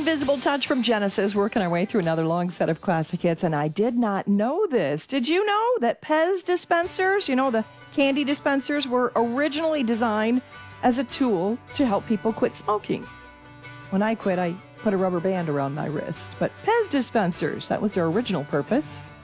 Invisible Touch from Genesis, working our way through another long set of classic hits, and I did not know this. Did you know that Pez dispensers, the candy dispensers, were originally designed as a tool to help people quit smoking? When I quit, I put a rubber band around my wrist. But Pez dispensers, that was their original purpose.